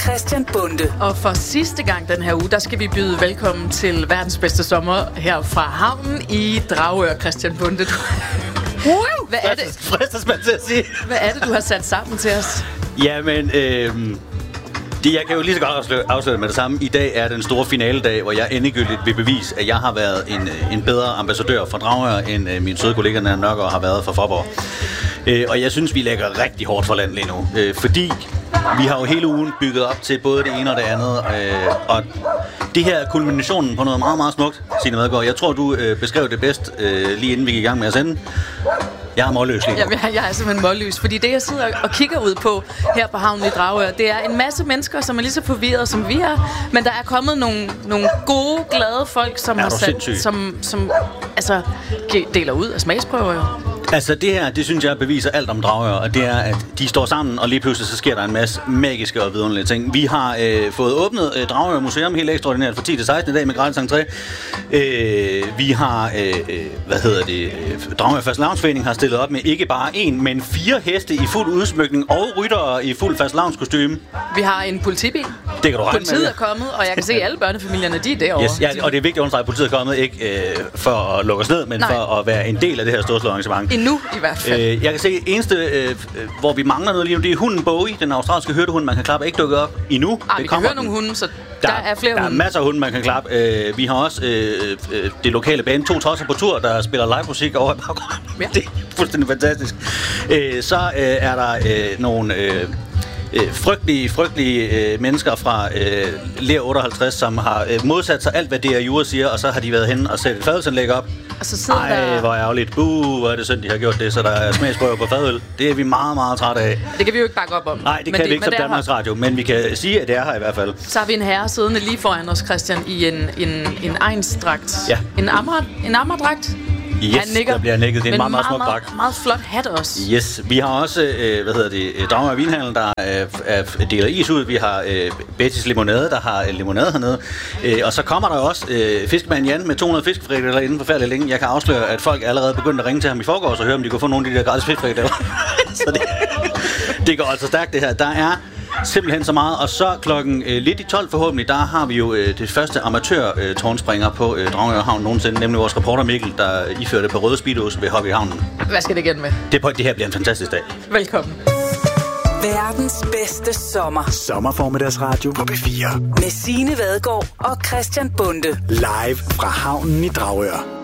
Christian Bonde. Og for sidste gang den her uge, der skal vi byde velkommen til verdens bedste sommer her fra havnen i Dragør, Christian Bonde. Hvad er det? Fristes man til at sige. Hvad er det, du har sat sammen til os? Jamen, jeg kan jo lige så godt afsløre med det samme. I dag er den store finaledag, hvor jeg endegyldigt vil bevise, at jeg har været en bedre ambassadør for Dragør, end min søde kollega Nanna Nørgaard har været for Faaborg. Og jeg synes, vi lægger rigtig hårdt for land lige nu. Fordi vi har jo hele ugen bygget op til både det ene og det andet. Og det her er kulminationen på noget meget, meget smukt, Signe Madgaard. Jeg tror, du beskrev det bedst lige inden vi gik i gang med at sende. Jeg er målløs lige nu. Jamen, jeg er simpelthen målløs, fordi det, jeg sidder og kigger ud på her på havnen i Dragør, det er en masse mennesker, som er lige så forvirrede, som vi er, men der er kommet nogle gode, glade folk, som har sat, som altså, deler ud af smagsprøver jo. Altså det her, det synes jeg beviser alt om Dragør, og det er, at de står sammen, og lige pludselig så sker der en masse magiske og vidunderlige ting. Vi har fået åbnet Dragør Museum helt ekstraordinært fra 10 til 16 i dag med gratis entré. Vi har, Dragør Fastelavnsforening har stillet op med ikke bare 1, men 4 heste i fuld udsmykning og ryttere i fuld fastelavnskostyme. Vi har en politibil. Det kan du regne med. Politiet er kommet, og jeg kan se, at alle børnefamilierne, de er derovre. Yes, ja, og det er vigtigt at understrege, at politiet er kommet ikke for at lukke os ned, men for at være en del af det her storslåede arrangement. Endnu i hvert fald. Jeg kan se, eneste, hvor vi mangler noget lige nu, det er hunden Bowie, den australske hyrdehund, man kan klappe, ikke dukket op endnu. Vi kan høre nogle hunde, så der er flere hunde. Der er masser af hunde, man kan klappe. Vi har også det lokale band, 2 Tosser på tur, der spiller live musik over i baggrunden. Ja. Det er fuldstændig fantastisk. Så er der nogle frygtelige mennesker fra Ler 58, som har modsat sig alt, hvad DRU siger, og så har de været henne og sætte et fadelsanlæg op. Og så sidder der... hvor ærgerligt. Hvor er det synd, de har gjort det, så der er smagsprøver på fadøl. Det er vi meget, meget trætte af. Det kan vi jo ikke bakke op om. Nej, det kan vi ikke som Danmarks Radio, men vi kan sige, at det er her i hvert fald. Så har vi en herre siddende lige foran os, Christian, i en egnsdragt. Ja. En ammerdragt. Yes, der bliver nikket. Det er en meget, meget smuk dragt. Meget flot hat også. Yes, vi har også, Dragør Vinhandel, der deler is ud. Vi har Bettys Limonade, der har limonade hernede. Og så kommer der også fiskemand Jan med 200 fiskefrikadeller inden for forfærdelig længe. Jeg kan afsløre, at folk allerede begyndte at ringe til ham i forgårs og høre, om de kunne få nogle af de der gratis fiskefrikadeller. Så det går altså stærkt det her. Der er simpelthen så meget, og så klokken lidt i 12 forhåbentlig, der har vi jo det første amatør-tårnspringer på Dragør Havn nogensinde, nemlig vores reporter Mikkel, der iførte på røde speedos ved Hobby Havnen. Hvad skal det igen med? Det her bliver en fantastisk dag. Velkommen. Verdens bedste sommer. Sommerformiddagsradio på P4. Med Signe Vadgaard og Christian Bonde. Live fra havnen i Dragør.